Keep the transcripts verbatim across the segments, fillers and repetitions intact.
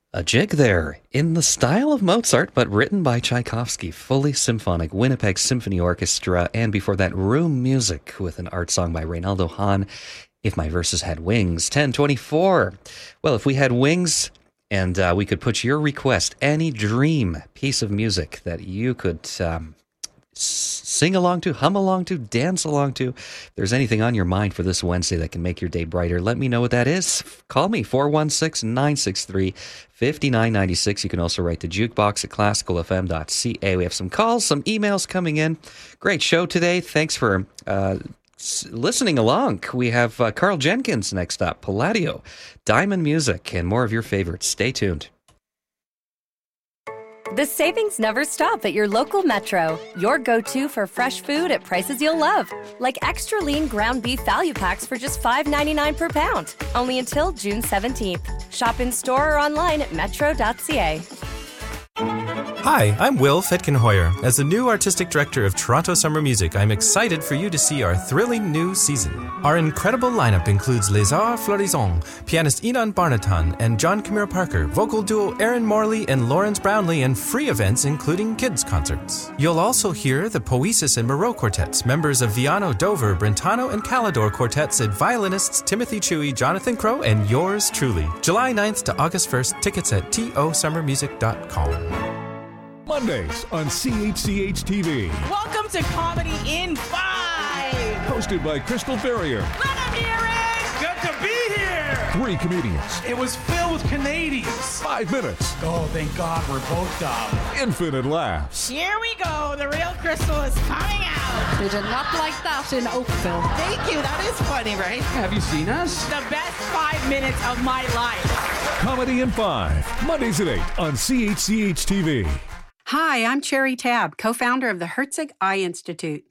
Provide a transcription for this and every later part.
A jig there, in the style of Mozart, but written by Tchaikovsky, fully symphonic Winnipeg Symphony Orchestra, and before that, Room Music with an art song by Reynaldo Hahn, If My Verses Had Wings, ten twenty-four. Well, if we had wings and uh, we could put your request, any dream piece of music that you could um, sing along to, hum along to, dance along to. If there's anything on your mind for this Wednesday that can make your day brighter, let me know what that is. Call me, four one six, nine six three, five nine nine six. You can also write to jukebox at classical f m dot c a. We have some calls, some emails coming in. Great show today. Thanks for uh, listening along. We have uh, Carl Jenkins next up, Palladio, Diamond Music, and more of your favorites. Stay tuned. The savings never stop at your local Metro. Your go-to for fresh food at prices you'll love. Like extra lean ground beef value packs for just five ninety-nine per pound. Only until June seventeenth. Shop in store or online at metro dot c a. Hi, I'm Will Fetkenhoyer. As the new artistic director of Toronto Summer Music, I'm excited for you to see our thrilling new season. Our incredible lineup includes Les Arts Florissants, pianist Enon Barnatan and John Camille Parker, vocal duo Aaron Morley and Lawrence Brownlee, and free events including kids' concerts. You'll also hear the Poesis and Moreau Quartets, members of Viano, Dover, Brentano, and Calidor Quartets, and violinists Timothy Chewy, Jonathan Crow, and yours truly. July ninth to August first, tickets at t o summer music dot com. Mondays on C H C H T V. Welcome to Comedy in Five. Hosted by Crystal Ferrier. Let him hear it. Good to be here. Three comedians. It was filled with Canadians. Five minutes. Oh, thank God we're both dumb. Infinite laughs. Here we go. The real Crystal is coming out. We did not like that in Oakville. Thank you. That is funny, right? Have you seen us? The best five minutes of my life. Comedy in Five. Mondays at eight on C H C H T V. Hi, I'm Cherry Tabb, co-founder of the Herzig Eye Institute.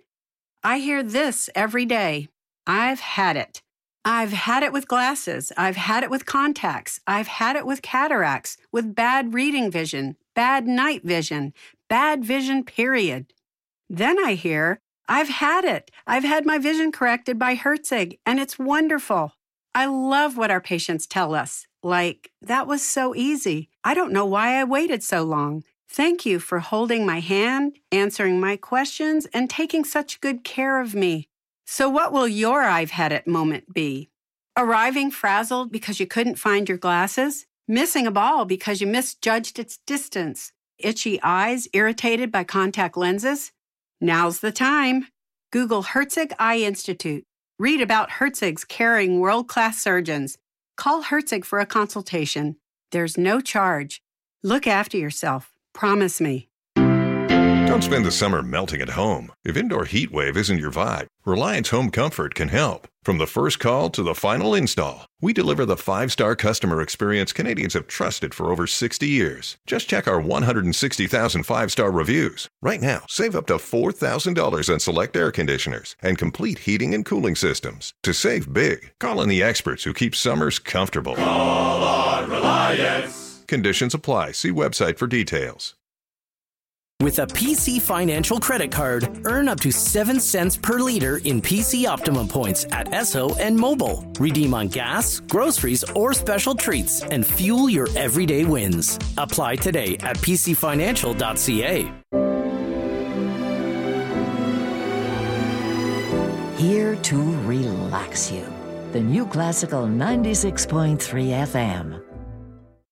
I hear this every day. I've had it. I've had it with glasses. I've had it with contacts. I've had it with cataracts, with bad reading vision, bad night vision, bad vision, period. Then I hear, I've had it. I've had my vision corrected by Herzig, and it's wonderful. I love what our patients tell us. Like, that was so easy. I don't know why I waited so long. Thank you for holding my hand, answering my questions, and taking such good care of me. So what will your I've had it moment be? Arriving frazzled because you couldn't find your glasses? Missing a ball because you misjudged its distance? Itchy eyes irritated by contact lenses? Now's the time. Google Herzig Eye Institute. Read about Herzig's caring world-class surgeons. Call Herzig for a consultation. There's no charge. Look after yourself. Promise me. Don't spend the summer melting at home. If indoor heat wave isn't your vibe, Reliance Home Comfort can help. From the first call to the final install, we deliver the five-star customer experience Canadians have trusted for over sixty years. Just check our one hundred sixty thousand five-star reviews. Right now, save up to four thousand dollars on select air conditioners and complete heating and cooling systems. To save big, call on the experts who keep summers comfortable. Call on Reliance. Conditions apply. See website for details. With a P C Financial credit card, earn up to seven cents per liter in P C Optimum points at Esso and Mobile. Redeem on gas, groceries, or special treats and fuel your everyday wins. Apply today at p c financial dot c a. Here to relax you. The New Classical ninety-six point three F M.